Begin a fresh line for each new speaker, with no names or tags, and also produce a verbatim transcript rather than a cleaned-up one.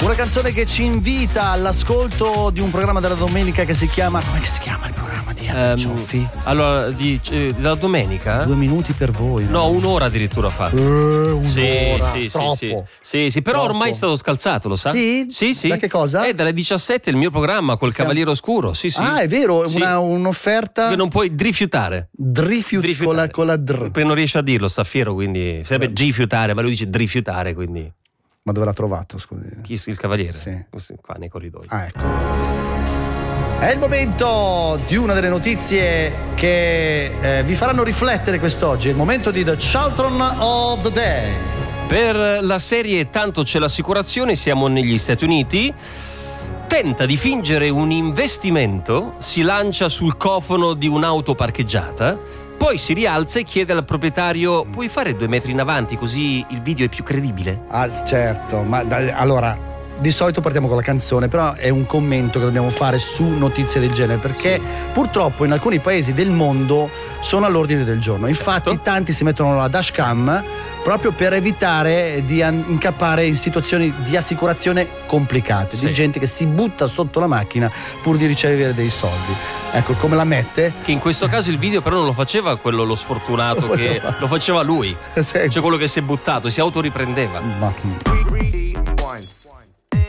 Una canzone che ci invita all'ascolto di un programma della domenica che si chiama, come si chiama il programma di Henry Cioffi?
Um, allora, di, eh, della domenica?
Due minuti per voi.
No, no un'ora addirittura fa.
Eh, un'ora.
Sì, sì,
Troppo.
sì, sì, sì, sì, però
Troppo.
ormai è stato scalzato, lo sa?
Sì?
Sì, sì.
Da che cosa?
È dalle diciassette il mio programma col
Siamo...
Cavaliere Oscuro, sì, sì.
Ah, è vero,
sì.
una, un'offerta
che non puoi rifiutare.
Drifiut con la, con la dr.
Perché non riesce a dirlo, sta fiero, quindi sarebbe G-fiutare, ma lui dice drifiutare, quindi.
Ma dove l'ha trovato, scusi?
Chi il Cavaliere?
Sì.
Qua nei corridoi.
Ah, ecco. È il momento di una delle notizie che eh, vi faranno riflettere quest'oggi. È il momento di The Charlton of the Day.
Per la serie Tanto c'è l'assicurazione siamo negli Stati Uniti. Tenta di fingere un investimento, si lancia sul cofano di un'auto parcheggiata, poi si rialza e chiede al proprietario: puoi fare due metri in avanti così il video è più credibile?
Ah, certo, ma da, allora di solito partiamo con la canzone, però è un commento che dobbiamo fare su notizie del genere, perché sì, purtroppo in alcuni paesi del mondo sono all'ordine del giorno. Infatti certo, tanti si mettono la dashcam proprio per evitare di incappare in situazioni di assicurazione complicate, sì, di gente che si butta sotto la macchina pur di ricevere dei soldi. Ecco come la mette.
Che in questo caso il video però non lo faceva quello lo sfortunato, lo che lo faceva lui, sì, cioè quello che si è buttato, si autoriprendeva.
Ma